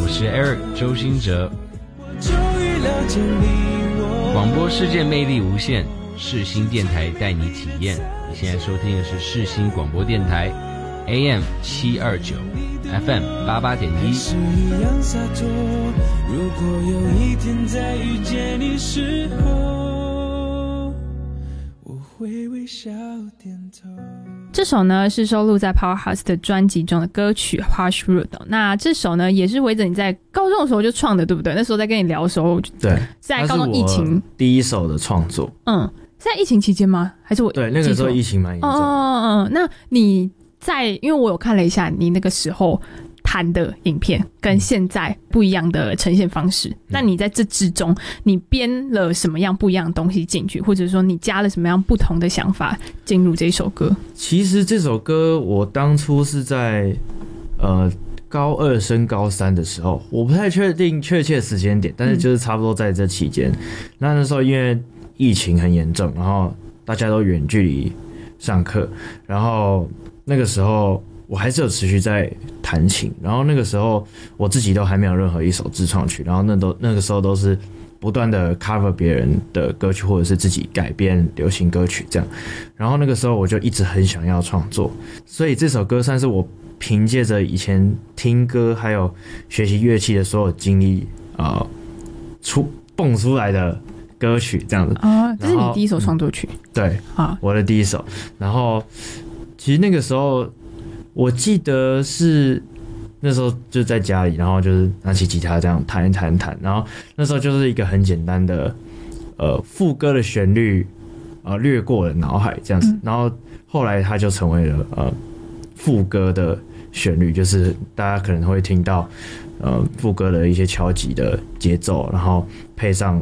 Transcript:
我是 Eric 周兴哲。广播世界魅力无限，世新电台带你体验。你现在收听的是世新广播电台 AM 729 FM 88.1。 是一样洒脱，如果有一天再遇见你时候，我会微笑点头。 这首呢是收录在 Powerhouse 的专辑中的歌曲 Hush Road。 那这首呢也是围着你在高中的时候就创的，对不对？那时候在跟你聊的时候， 对， 在高中疫情第一首的创作。 在疫情期间吗？还是我对，那个时候疫情蛮严重的。 那你在，因为我有看了一下你那个时候弹的影片跟现在不一样的呈现方式，那你在这之中你编了什么样不一样的东西进去，或者说你加了什么样不同的想法进入这首歌？ 其实这首歌我当初是在高2升高3的时候，我不太确定确切时间点，但是就是差不多在这期间。那时候因为疫情很严重，然后大家都远距离上课，然后那个时候我还是有持续在弹琴，然后那个时候我自己都还没有任何一首自创曲，然后那个时候都是不断的 cover 别人的歌曲，或者是自己改编流行歌曲这样。然后那个时候我就一直很想要创作，所以这首歌算是我凭借着以前听歌还有学习乐器的所有经历蹦出来的歌曲这样子。 这是你第一首创作曲？ 对，我的第一首。然后其实那个时候我记得是那时候就在家里，然后就是拿起吉他这样弹一弹，然后那时候就是一个很简单的副歌的旋律掠过了脑海这样子，然后后来它就成为了副歌的旋律，就是大家可能会听到副歌的一些敲击的节奏，然后配上